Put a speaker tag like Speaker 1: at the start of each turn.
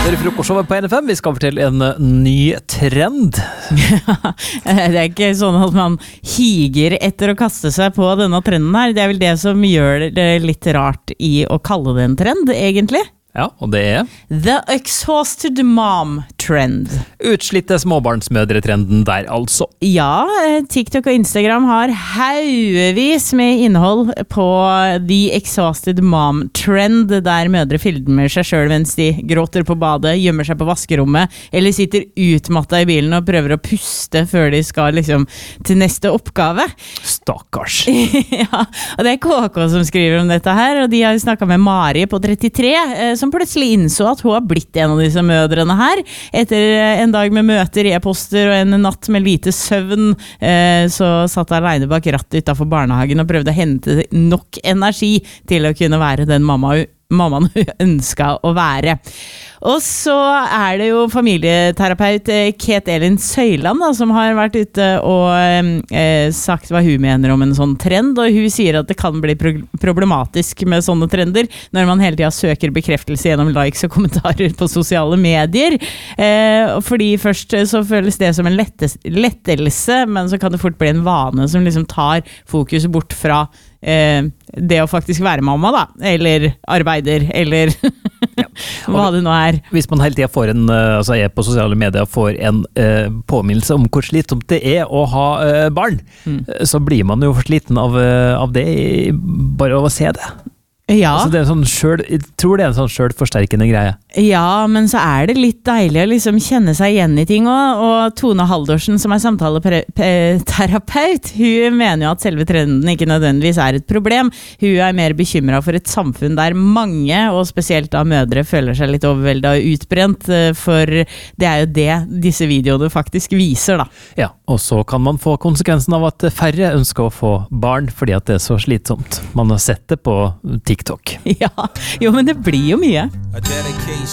Speaker 1: Det frokostshowet på NFM. Vi skal fortelle en ny trend.
Speaker 2: Det ikke sånn at man higer etter å kaste seg på denne trenden her. Det vel det som gjør det litt rart i å kalle det en trend, egentlig.
Speaker 1: Ja, og det
Speaker 2: The Exhausted Mom Trend.
Speaker 1: Utslitte småbarnsmødre-trenden der, altså.
Speaker 2: Ja, TikTok og Instagram har haugevis med innhold på The Exhausted Mom Trend, der mødre filmer seg selv mens de gråter på badet, gjemmer seg på vaskerommet, eller sitter utmattet i bilen og prøver å puste før de skal liksom til neste oppgave.
Speaker 1: Stakkars.
Speaker 2: Ja, og det KK som skriver om dette her, og de har snakket med Mari på 33, som plutselig innså at hun har blitt en av disse mødrene her. Etter en dag med møter, e-poster og en natt med lite søvn, så satt hun alene bak rattet utenfor barnehagen og prøvde å hente nok energi til å kunne være den mammaen hun ønsket å være. Og så det jo familieterapeut Kate Elin Søyland da, som har vært ute og sagt hva hun mener om en sånn trend, og hun sier at det kan bli problematisk med sånne trender når man hele tiden søker bekreftelse gjennom likes og kommentarer på sosiale medier. Fordi først så føles det som en lettelse, men så kan det fort bli en vane som liksom tar fokus bort fra det å faktisk være mamma da, eller arbeider, eller ja. Hva det nå
Speaker 1: Hvis man hele tiden får på sosiale medier får en påminnelse om hvor slitsomt det å ha barn, så blir man jo sliten av det bare av å se det.
Speaker 2: Ja.
Speaker 1: Altså det jeg tror det en sånn selvforsterkende greie.
Speaker 2: Ja, men så det litt deilig å liksom kjenne seg igjen i ting også, og Tone Haldorsen som samtaleterapeut, hun mener jo at selve trenden ikke nødvendigvis et problem. Hun mer bekymret for et samfunn der mange, og spesielt da mødre, føler seg litt overveldet og utbrent, for det jo det disse videoene faktisk viser da.
Speaker 1: Ja, og så kan man få konsekvensen av at færre ønsker å få barn fordi at det så slitsomt. Man har sett det på TikTok.
Speaker 2: Ja, jo, men det blir jo mye.
Speaker 3: I dedicate